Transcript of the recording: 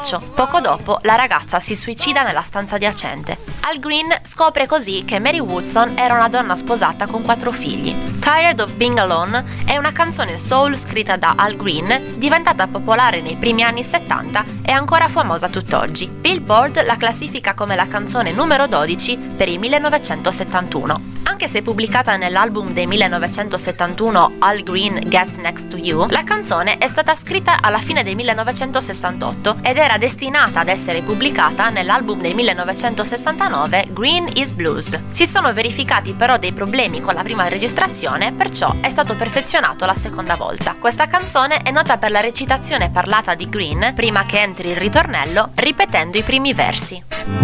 braccio. Poco dopo la ragazza si suicida nella stanza adiacente. Al Green scopre così che Mary Woodson era una donna sposata con 4 figli. Tired of Being Alone è una canzone soul scritta da Al Green, diventata popolare nei primi anni 70 e ancora famosa tutt'oggi. Billboard la classifica come la canzone numero 12 per il 1971. Anche se pubblicata nell'album del 1971 Al Green Gets Next to You, la canzone è stata scritta alla fine del 1968 ed era destinata ad essere pubblicata nell'album del 1969 Green is Blues. Si sono verificati però dei problemi con la prima registrazione, perciò è stato perfezionato la seconda volta. Questa canzone è nota per la recitazione parlata di Green prima che entri il ritornello, ripetendo i primi versi.